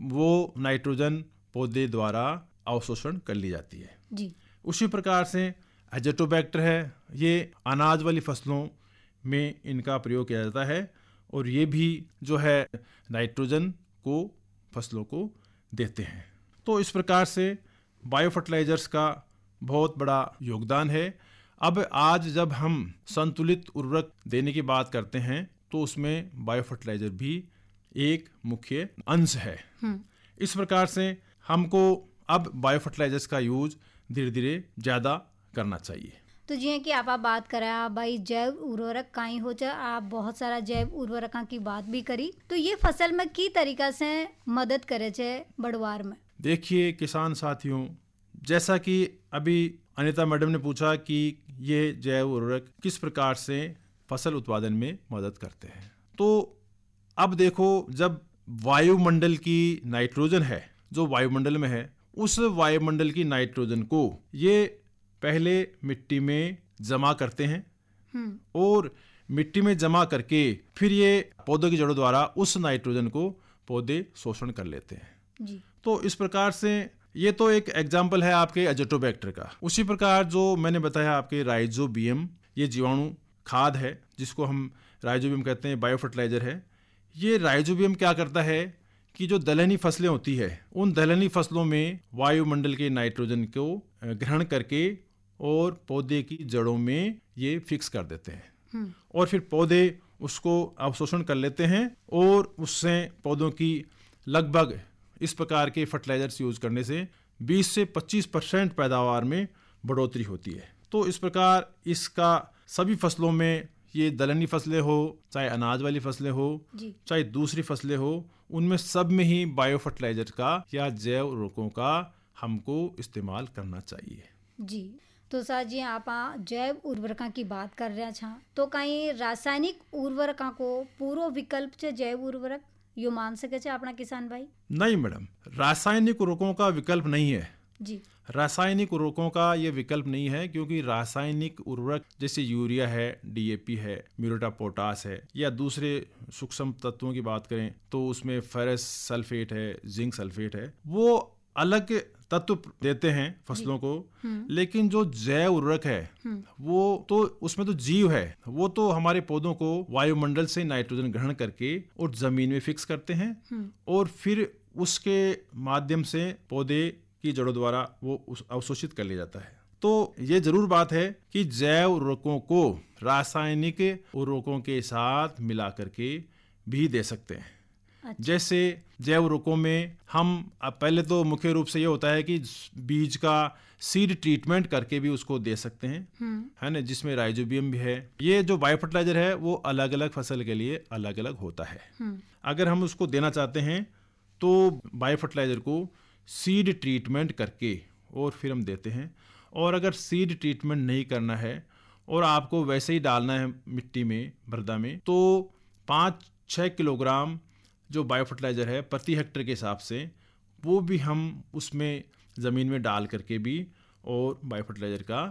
वो नाइट्रोजन पौधे द्वारा अवशोषण कर ली जाती है जी। उसी प्रकार से एज़ोटोबैक्टर है, ये अनाज वाली फसलों में इनका प्रयोग किया जाता है और ये भी जो है नाइट्रोजन को फसलों को देते हैं। तो इस प्रकार से बायो फर्टिलाइजर्स का बहुत बड़ा योगदान है। अब आज जब हम संतुलित उर्वरक देने की बात करते हैं तो उसमें बायो फर्टिलाइजर भी एक मुख्य अंश है। इस प्रकार से हमको अब बायो फर्टिलाइजर्स का यूज धीरे धीरे ज़्यादा करना चाहिए। तो जी कि आप बात करें भाई जैव उर्वरक काई हो चाहे आप बहुत सारा जैव उर्वरक की बात भी करी, तो ये फसल में की तरीका से मदद करे छे बढ़वार में? देखिए किसान साथियों, जैसा कि अभी अनीता मैडम ने पूछा कि ये जैव उर्वरक किस प्रकार से फसल उत्पादन में मदद करते हैं, तो अब देखो जब वायुमंडल की नाइट्रोजन है जो वायुमंडल में है, उस वायुमंडल की नाइट्रोजन को ये पहले मिट्टी में जमा करते हैं और मिट्टी में जमा करके फिर ये पौधों की जड़ों द्वारा उस नाइट्रोजन को पौधे शोषण कर लेते हैं जी। तो इस प्रकार से ये तो एक एग्जाम्पल है आपके एज़ोटोबैक्टर का। उसी प्रकार जो मैंने बताया आपके राइजोबियम, ये जीवाणु खाद है जिसको हम राइजोबियम कहते हैं, बायो फर्टिलाइजर है। ये राइजोबियम क्या करता है कि जो दलहनी फसलें होती है उन दलहनी फसलों में वायुमंडल के नाइट्रोजन को ग्रहण करके और पौधे की जड़ों में ये फिक्स कर देते हैं और फिर पौधे उसको अवशोषण कर लेते हैं और उससे पौधों की लगभग इस प्रकार के फर्टिलाइजर्स यूज करने से 20 से 25% पैदावार में बढ़ोतरी होती है। तो इस प्रकार इसका सभी फसलों में, ये दलहनी फसलें हो चाहे अनाज वाली फसलें हो चाहे दूसरी फसलें हो, उनमें सब में ही बायो फर्टिलाइजर का या जैव उर्वरकों का हमको इस्तेमाल करना चाहिए जी। तो सर जी आप जैव उर्वरक की बात कर रहे हैं, तो कहीं रासायनिक उर्वरक को पूरो विकल्प से जैव उर्वरक यो मान सके छे अपना किसान भाई? नहीं मैडम, रासायनिक उर्वरकों का विकल्प नहीं है जी। रासायनिक उर्वरकों का ये विकल्प नहीं है, क्योंकि रासायनिक उर्वरक जैसे यूरिया है, डीएपी है, म्यूरेट ऑफ पोटास है, या दूसरे सूक्ष्म तत्वों की बात करें तो उसमें फेरस सल्फेट है, जिंक सल्फेट है, वो अलग तत्व देते हैं फसलों को। लेकिन जो जैव उर्वरक है वो तो उसमें तो जीव है, वो तो हमारे पौधों को वायुमंडल से नाइट्रोजन ग्रहण करके और जमीन में फिक्स करते हैं और फिर उसके माध्यम से पौधे की जड़ों द्वारा वो अवशोषित कर लिया जाता है। तो ये जरूर बात है कि जैव उर्वरकों को रासायनिक उर्वरकों के साथ मिला करके भी दे सकते हैं। अच्छा। जैसे जैव उर्वरकों में हम पहले तो मुख्य रूप से ये होता है कि बीज का सीड ट्रीटमेंट करके भी उसको दे सकते हैं, है ना, जिसमें राइजोबियम भी है। ये जो बायो फर्टिलाइजर है वो अलग अलग फसल के लिए अलग अलग होता है। अगर हम उसको देना चाहते हैं तो बायो फर्टिलाइजर को सीड ट्रीटमेंट करके और फिर हम देते हैं, और अगर सीड ट्रीटमेंट नहीं करना है और आपको वैसे ही डालना है मिट्टी में, मृदा में, तो 5-6 किलोग्राम जो बायो फर्टिलाइजर है प्रति हेक्टेयर के हिसाब से वो भी हम उसमें ज़मीन में डाल करके भी और बायो फर्टिलाइजर का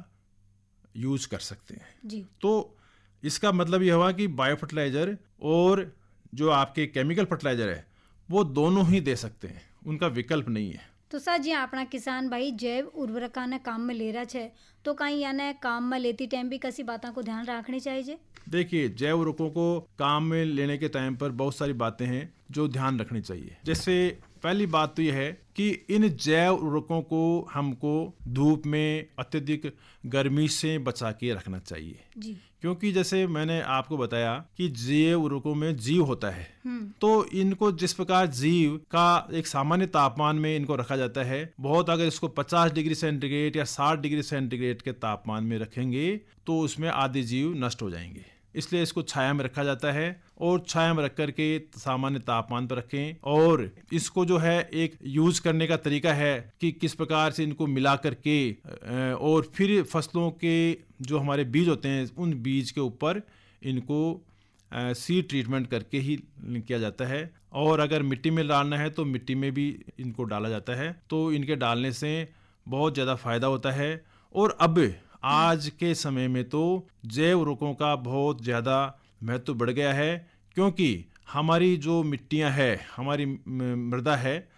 यूज कर सकते हैं जी। तो इसका मतलब यह हुआ कि बायो फर्टिलाइजर और जो आपके केमिकल फर्टिलाइजर है वो दोनों ही दे सकते हैं, उनका विकल्प नहीं है। तो सर जी अपना किसान भाई जैव उर्वरक ने काम में ले रहा है, तो कहीं यानी काम में लेती टाइम भी किसी बातों को ध्यान रखनी चाहिए? देखिए, जैव उर्वरकों को काम में लेने के टाइम पर बहुत सारी बातें हैं जो ध्यान रखनी चाहिए। जैसे पहली बात तो यह है कि इन जैव उर्वरकों को हमको धूप में अत्यधिक गर्मी से बचा के रखना चाहिए जी। क्योंकि जैसे मैंने आपको बताया कि जैव उर्वरकों में जीव होता है, तो इनको जिस प्रकार जीव का एक सामान्य तापमान में इनको रखा जाता है, बहुत अगर इसको 50 डिग्री सेंटीग्रेड या 60 डिग्री सेंटीग्रेड के तापमान में रखेंगे तो उसमें आधे जीव नष्ट हो जाएंगे। इसलिए इसको छाया में रखा जाता है और छाया में रख करके सामान्य तापमान पर रखें। और इसको जो है एक यूज करने का तरीका है कि किस प्रकार से इनको मिला करके और फिर फसलों के जो हमारे बीज होते हैं उन बीज के ऊपर इनको सीड ट्रीटमेंट करके ही किया जाता है। और अगर मिट्टी में डालना है तो मिट्टी में भी इनको डाला जाता है, तो इनके डालने से बहुत ज़्यादा फायदा होता है। और अब आज के समय में तो जैव उर्वरकों का बहुत ज़्यादा महत्व बढ़ गया है, क्योंकि हमारी जो मिट्टियां है, हमारी मृदा है,